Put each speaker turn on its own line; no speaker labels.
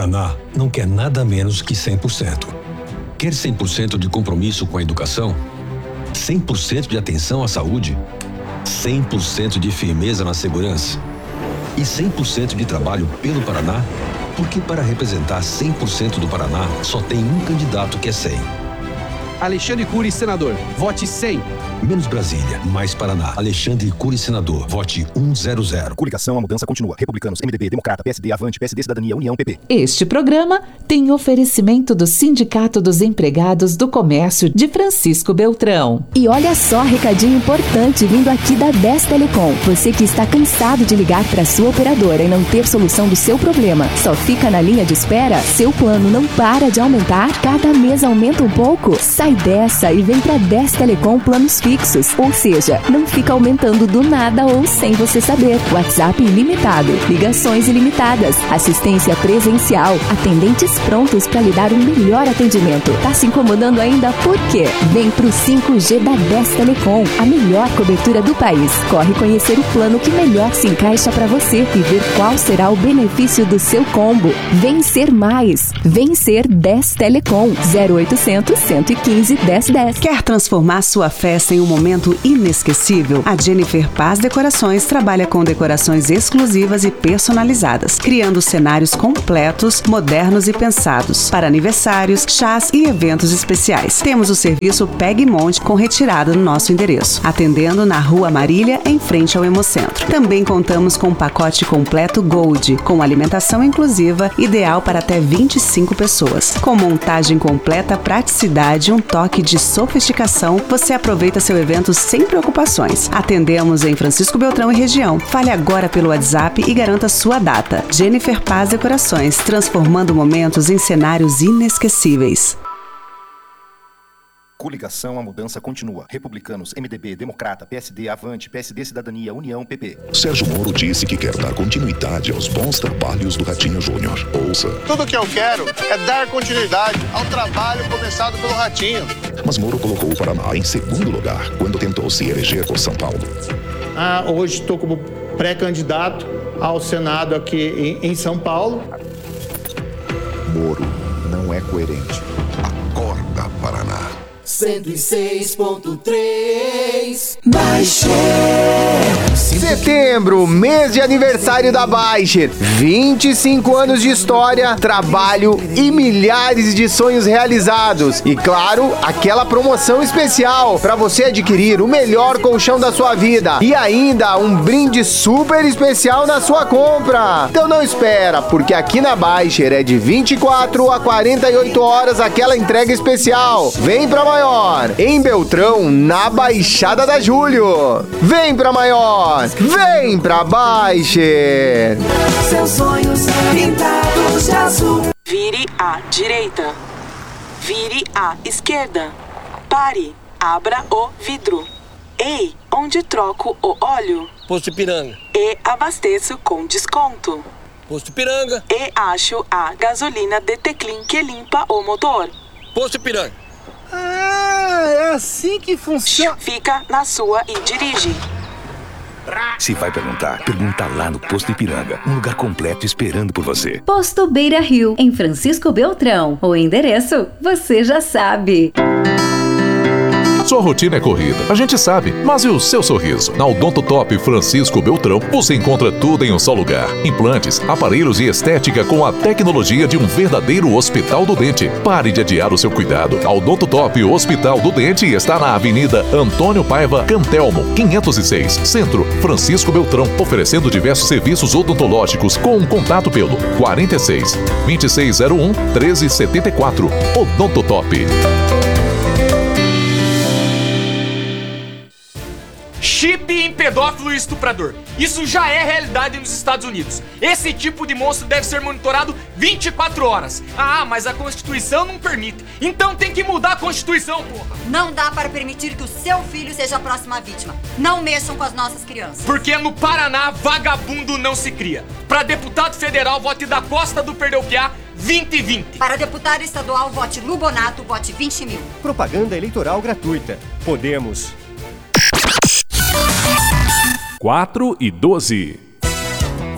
Paraná não quer nada menos que 100%. Quer 100% de compromisso com a educação? 100% de atenção à saúde? 100% de firmeza na segurança? E 100% de trabalho pelo Paraná? Porque para representar 100% do Paraná, só tem um candidato que é 100.
Alexandre Cury, senador. Vote 100.
Menos Brasília, mais Paraná. Alexandre Cury, senador. Vote 100.
Coligação, a mudança continua. Republicanos, MDB, Democrata, PSD, Avante, PSD, Cidadania, União, PP.
Este programa tem oferecimento do Sindicato dos Empregados do Comércio de Francisco Beltrão.
E olha só, recadinho importante vindo aqui da 10 Telecom. Você que está cansado de ligar para sua operadora e não ter solução do seu problema, só fica na linha de espera? Seu plano não para de aumentar? Cada mês aumenta um pouco? Sai dessa e vem para 10 Telecom Planos Fixos. Ou seja, não fica aumentando do nada ou sem você saber. WhatsApp ilimitado, ligações ilimitadas, assistência presencial, atendentes prontos para lhe dar um melhor atendimento. Tá se incomodando ainda? Por quê? Vem pro 5G da 10 Telecom, a melhor cobertura do país. Corre conhecer o plano que melhor se encaixa para você e ver qual será o benefício do seu combo. Vencer mais. Vencer 10 Telecom. 0800 115 1010.
Quer transformar sua festa em um momento inesquecível? A Jennifer Paz Decorações trabalha com decorações exclusivas e personalizadas, criando cenários completos, modernos e pensados para aniversários, chás e eventos especiais. Temos o serviço Pegue e Monte com retirada no nosso endereço, atendendo na Rua Marília, em frente ao Hemocentro. Também contamos com um pacote completo Gold, com alimentação inclusiva, ideal para até 25 pessoas. Com montagem completa, praticidade e um toque de sofisticação, você aproveita seu evento sem preocupações. Atendemos em Francisco Beltrão e região. Fale agora pelo WhatsApp e garanta sua data. Jennifer Paz Decorações, transformando momentos em cenários inesquecíveis.
Coligação, a mudança continua. Republicanos, MDB, Democrata, PSD, Avante, PSD, Cidadania, União, PP.
Sérgio Moro disse que quer dar continuidade aos bons trabalhos do Ratinho Júnior. Ouça.
Tudo que eu quero é dar continuidade ao trabalho começado pelo Ratinho.
Mas Moro colocou o Paraná em segundo lugar quando tentou se eleger por São Paulo.
Hoje estou como pré-candidato ao Senado aqui em São Paulo.
Moro não é coerente. Acorda, Paraná.
106.3 Baixer.
Setembro, mês de aniversário da Baixer. 25 anos de história, trabalho e milhares de sonhos realizados. E claro, aquela promoção especial para você adquirir o melhor colchão da sua vida. E ainda um brinde super especial na sua compra. Então não espera, porque aqui na Baixer é de 24 a 48 horas aquela entrega especial. Vem pra Maior, em Beltrão, na Baixada da Júlio. Vem pra Maior, vem pra Baixer.
Seus sonhos pintados de azul.
Vire à direita. Vire à esquerda. Pare. Abra o vidro. Ei, onde troco o óleo?
Posto Ipiranga.
E abasteço com desconto.
Posto Ipiranga.
E acho a gasolina DT Clean que limpa o motor.
Posto Ipiranga.
É assim que funciona.
Fica na sua e dirige.
Se vai perguntar, pergunta lá no Posto Ipiranga. Um lugar completo esperando por você.
Posto Beira Rio, em Francisco Beltrão. O endereço você já sabe.
Sua rotina é corrida, a gente sabe, mas e o seu sorriso? Na Odonto Top Francisco Beltrão, você encontra tudo em um só lugar. Implantes, aparelhos e estética com a tecnologia de um verdadeiro hospital do dente. Pare de adiar o seu cuidado. A Odonto Top Hospital do Dente está na Avenida Antônio Paiva Cantelmo, 506, Centro, Francisco Beltrão, oferecendo diversos serviços odontológicos com um contato pelo 46 2601 1374. Odonto Top.
Chip em pedófilo e estuprador. Isso já é realidade nos Estados Unidos. Esse tipo de monstro deve ser monitorado 24 horas. Mas a Constituição não permite. Então tem que mudar a Constituição, porra.
Não dá para permitir que o seu filho seja a próxima vítima. Não mexam com as nossas crianças.
Porque no Paraná, vagabundo não se cria. Para deputado federal, vote da Costa do Perdeu-Piá 2020.
Para deputado estadual, vote Lubonato, vote 20 mil.
Propaganda eleitoral gratuita. Podemos.
4 e 12.